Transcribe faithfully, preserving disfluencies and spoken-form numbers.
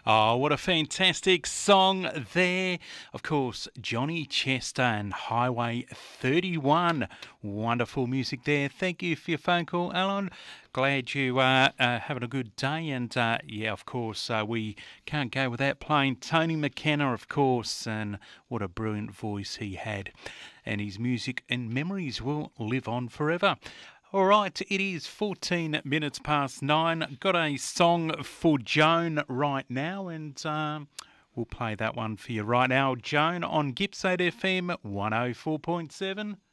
Oh, what a fantastic song there. Of course, Johnny Chester and Highway thirty-one. Wonderful music there. Thank you for your phone call, Alan. Glad you are uh, having a good day. And uh, yeah, of course, uh, we can't go without playing Tony McKenna, of course. And what a brilliant voice he had. And his music and memories will live on forever. All right, it is fourteen minutes past nine. Got a song for Joan right now, and um, we'll play that one for you right now. Joan on Gippsland F M one oh four point seven.